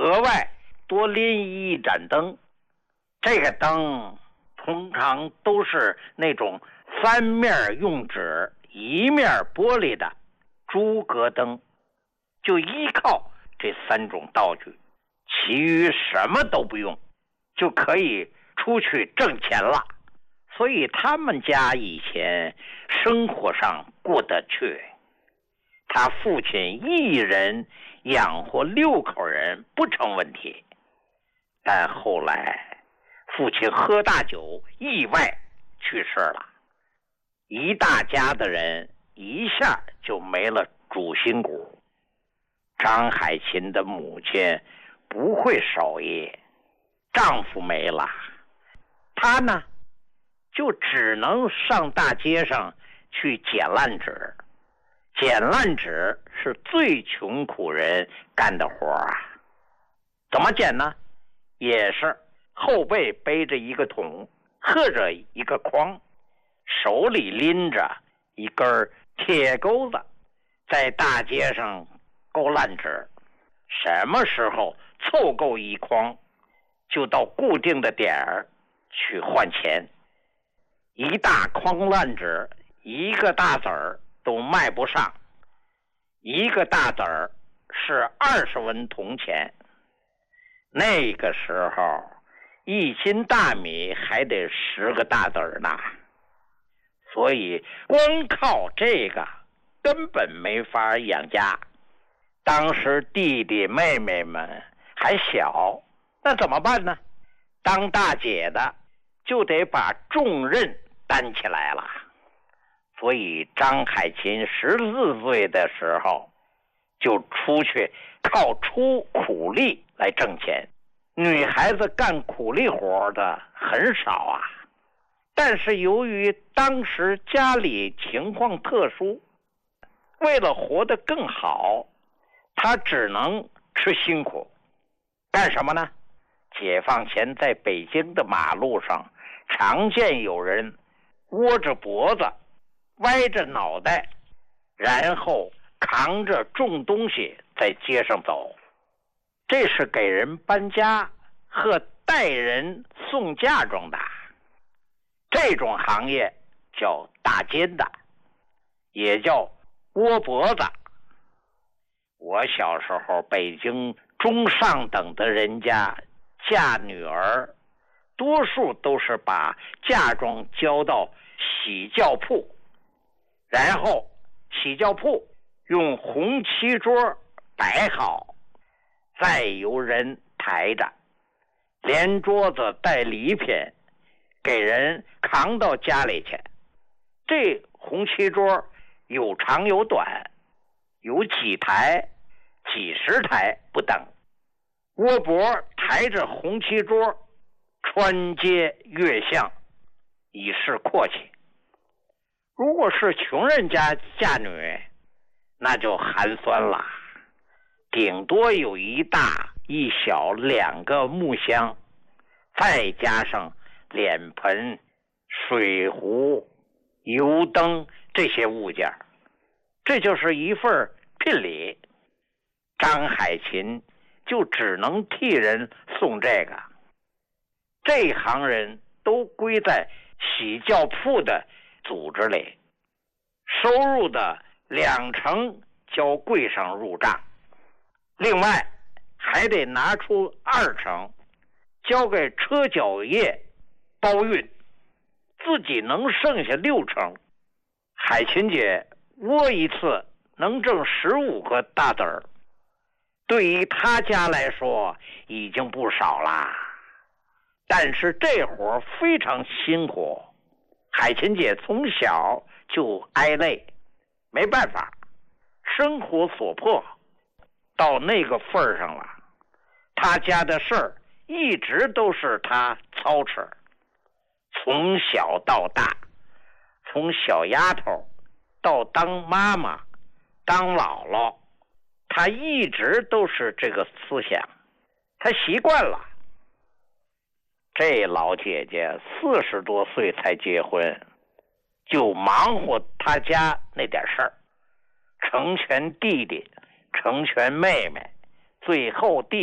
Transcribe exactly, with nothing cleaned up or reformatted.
额外多拎一盏灯。这个灯通常都是那种三面用纸一面玻璃的诸葛灯，就依靠这三种道具，其余什么都不用，就可以出去挣钱了。所以他们家以前生活上过得去，他父亲一人养活六口人不成问题。但后来父亲喝大酒意外去世了，一大家的人一下就没了主心骨。张海琴的母亲不会手艺，丈夫没了，她呢就只能上大街上去捡烂纸。捡烂纸是最穷苦人干的活啊。怎么捡呢？也是后背背着一个桶，喝着一个筐，手里拎着一根铁钩子，在大街上勾烂纸。什么时候凑够一筐，就到固定的点儿去换钱。一大筐烂纸，一个大子儿都卖不上，一个大子儿是二十文铜钱。那个时候一斤大米还得十个大子儿呢，所以光靠这个根本没法养家。当时弟弟妹妹们还小，那怎么办呢？当大姐的就得把重任担起来了。所以张海琴十四岁的时候就出去靠出苦力来挣钱。女孩子干苦力活的很少啊，但是由于当时家里情况特殊，为了活得更好，她只能吃辛苦。干什么呢？解放前在北京的马路上常见有人窝着脖子歪着脑袋，然后扛着重东西在街上走，这是给人搬家和带人送嫁妆的。这种行业叫大肩的，也叫窝脖子。我小时候北京中上等的人家嫁女儿，多数都是把嫁妆交到洗轿铺，然后洗轿铺用红漆桌摆好，再由人抬着，连桌子带礼品给人扛到家里去。这红漆桌有长有短，有几台几十台不等。窝脖抬着红漆桌穿街越巷，以示阔气。如果是穷人家嫁女，那就寒酸了，顶多有一大一小两个木箱，再加上脸盆、水壶、油灯这些物件，这就是一份聘礼。张海琴就只能替人送这个。这行人都归在洗轿铺的组织里，收入的两成交柜上入账，另外还得拿出二成交给车脚业包运，自己能剩下六成。海琴姐窝一次能挣十五个大子儿，对于他家来说已经不少啦。但是这活非常辛苦，海琴姐从小就挨累，没办法，生活所迫，到那个份上了，他家的事儿一直都是他操持。从小到大，从小丫头到当妈妈当姥姥，他一直都是这个思想，他习惯了。这老姐姐四十多岁才结婚，就忙活他家那点事儿，成全弟弟，成全妹妹，最后弟